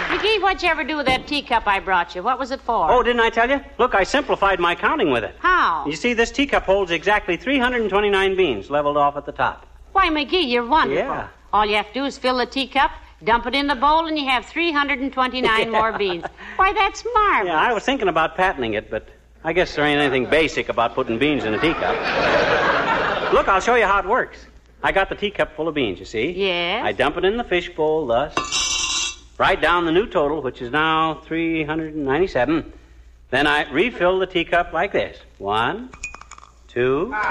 McGee, what'd you ever do with that teacup I brought you? What was it for? Oh, didn't I tell you? Look, I simplified my counting with it. How? You see, this teacup holds exactly 329 beans leveled off at the top. Why, McGee, you're wonderful. Yeah. All you have to do is fill the teacup, dump it in the bowl, and you have 329 more beans. Why, that's marvelous. Yeah, I was thinking about patenting it, but I guess there ain't anything basic about putting beans in a teacup. Look, I'll show you how it works. I got the teacup full of beans, you see? Yes. I dump it in the fish bowl, thus. Write down the new total, which is now 397. Then I refill the teacup like this. 1, 2, 3.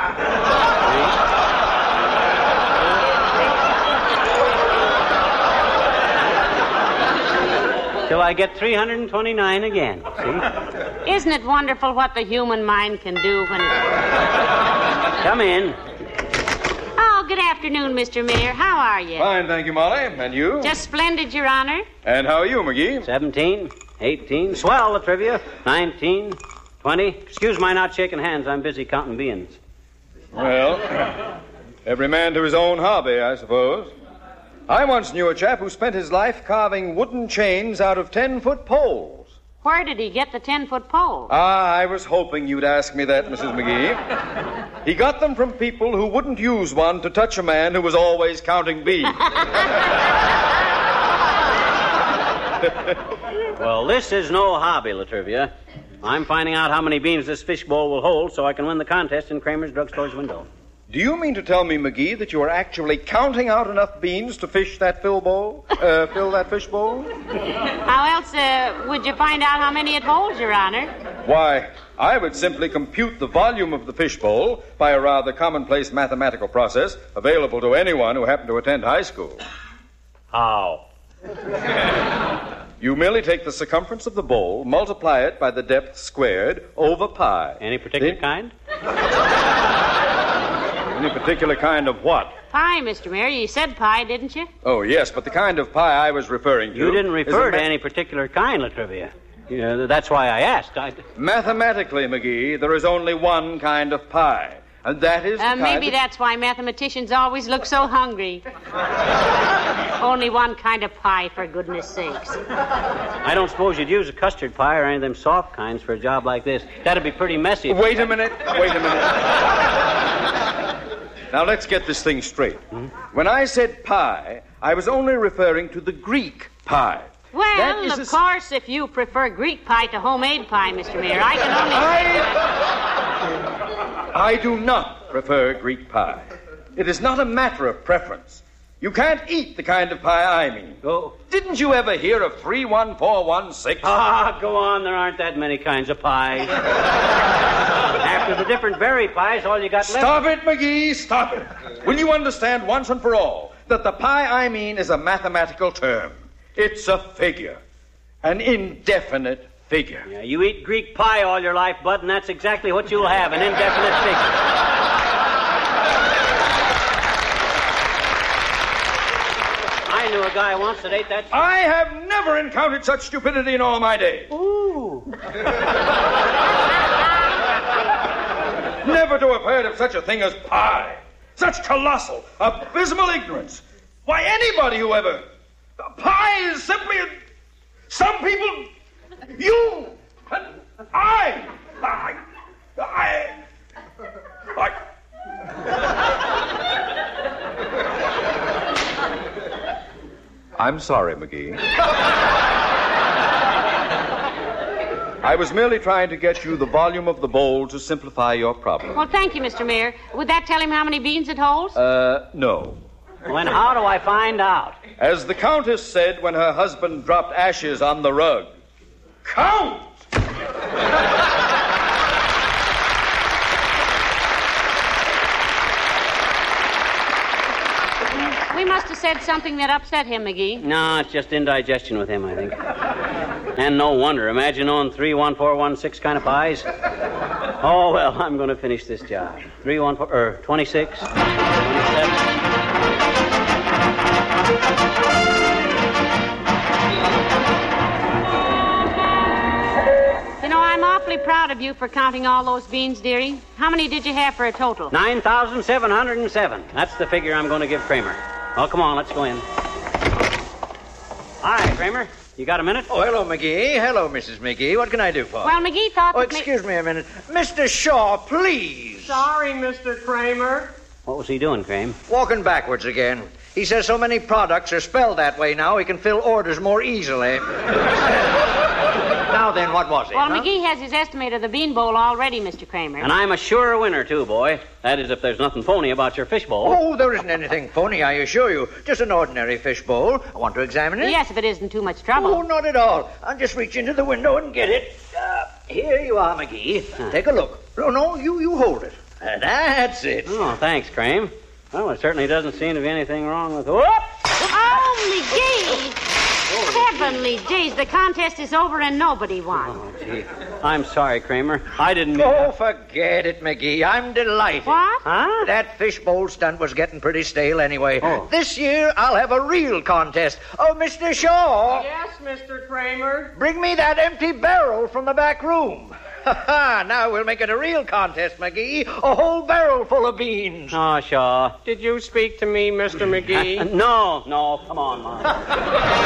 Till I get 329 again, see? Isn't it wonderful what the human mind can do when it... Come in. Oh, good afternoon, Mr. Mayor. How are you? Fine, thank you, Molly. And you? Just splendid, Your Honor. And how are you, McGee? 17, 18. Swell, the trivia. 19, 20. Excuse my not shaking hands. I'm busy counting beans. Well, every man to his own hobby, I suppose. I once knew a chap who spent his life carving wooden chains out of 10-foot poles. Where did he get the 10-foot pole? I was hoping you'd ask me that, Mrs. McGee. He got them from people who wouldn't use one to touch a man who was always counting beans. Well, this is no hobby, Latrivia. I'm finding out how many beans this fish bowl will hold so I can win the contest in Kramer's drugstore's window. Do you mean to tell me, McGee, that you are actually counting out enough beans to fish that fill that fish bowl? How else would you find out how many it holds, Your Honor? Why, I would simply compute the volume of the fish bowl by a rather commonplace mathematical process available to anyone who happened to attend high school. How? You merely take the circumference of the bowl, multiply it by the depth squared over pi. Any particular kind? Any particular kind of what? Pie, Mr. Mayor. You said pie, didn't you? Oh, yes, but the kind of pie I was referring to... You didn't refer to any particular kind, Latrivia. That's why I asked. Mathematically, McGee, there is only one kind of pie. And that is maybe that's why mathematicians always look so hungry. Only one kind of pie, for goodness sakes. I don't suppose you'd use a custard pie or any of them soft kinds for a job like this. That'd be pretty messy. Wait a minute. Now, let's get this thing straight. When I said pie, I was only referring to the Greek pie. Well, of course, if you prefer Greek pie to homemade pie, Mr. Mayor, I can only... I do not prefer Greek pie. It is not a matter of preference. You can't eat the kind of pie I mean. Oh. Didn't you ever hear of 31416? Go on. There aren't that many kinds of pies. After the different berry pies, all you got left... Stop it, McGee, stop it. Will you understand once and for all that the pie I mean is a mathematical term? It's a figure. An indefinite figure. Yeah, you eat Greek pie all your life, Bud, and that's exactly what you'll have, an indefinite figure. I knew a guy once that ate that... I have never encountered such stupidity in all my days. Ooh. Never to have heard of such a thing as pie. Such colossal, abysmal ignorance. Why, anybody who ever... Pie is simply a... Some people... You... And I... I'm sorry, McGee. I was merely trying to get you the volume of the bowl to simplify your problem. Well, thank you, Mr. Mayor. Would that tell him how many beans it holds? No. Well, then how do I find out? As the Countess said when her husband dropped ashes on the rug, count! We must have said something that upset him, McGee. No, it's just indigestion with him, I think. And no wonder. Imagine knowing 31416 kind of pies. Oh, well, I'm going to finish this job. 26, 27. You know, I'm awfully proud of you for counting all those beans, dearie. How many did you have for a total? 9,707. That's the figure I'm going to give Kramer. Oh, come on, let's go in. All right. Kramer. You got a minute? Oh, hello, McGee. Hello, Mrs. McGee. What can I do for you? Well, McGee thought Oh, that... excuse me a minute. Mr. Shaw, please. Sorry, Mr. Kramer. What was he doing, Crame? Walking backwards again. He says so many products are spelled that way now, he can fill orders more easily. Now then, what was it? Well, huh? McGee has his estimate of the bean bowl already, Mr. Kramer. And I'm a sure winner, too, boy. That is, if there's nothing phony about your fishbowl. Oh, there isn't anything phony, I assure you. Just an ordinary fish bowl. I want to examine it? Yes, if it isn't too much trouble. Oh, not at all. I'll just reach into the window and get it. Here you are, McGee. Take a look. No, you hold it. That's it. Oh, thanks, Crame. Well, there certainly doesn't seem to be anything wrong with... Whoop! Oh, McGee! Heavenly days, the contest is over and nobody won. Oh, gee. I'm sorry, Kramer. I didn't mean Oh, forget it, McGee. I'm delighted. What? Huh? That fishbowl stunt was getting pretty stale anyway. Oh. This year, I'll have a real contest. Oh, Mr. Shaw, Yes, Mr. Kramer. bring me that empty barrel from the back room. Ha-ha, now we'll make it a real contest, McGee. A whole barrel full of beans. Oh, Shaw. Did you speak to me, Mr. McGee? No, come on, Mom.